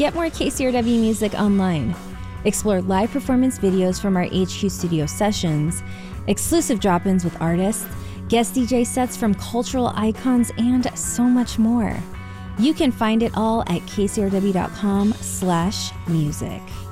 Get more KCRW music online. Explore live performance videos from our HQ studio sessions, exclusive drop-ins with artists, guest DJ sets from cultural icons, and so much more. You can find it all at kcrw.com/music.